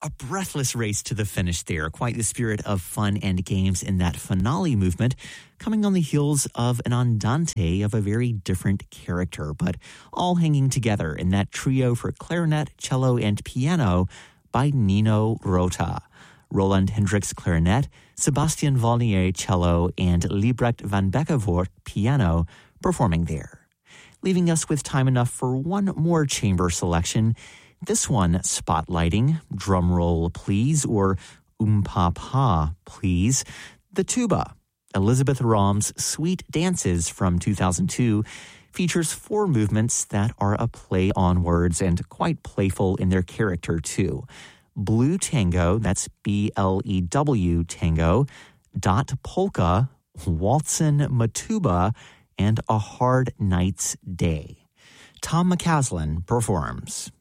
A breathless race to the finish there. Quite the spirit of fun and games in that finale movement, coming on the heels of an andante of a very different character, but all hanging together in that trio for clarinet, cello, and piano by Nino Rota. Roland Hendricks clarinet, Sebastian Volnier cello, and Liebrecht van Beckevoort piano performing there. Leaving us with time enough for one more chamber selection. This one spotlighting, drumroll please, or pa please, the tuba. Elizabeth Rahm's Sweet Dances from 2002 features 4 movements that are a play on words and quite playful in their character too. Blue Tango, that's BLEW Tango, Dot Polka, Waltzin' Matuba, and A Hard Night's Day. Tom McCaslin performs.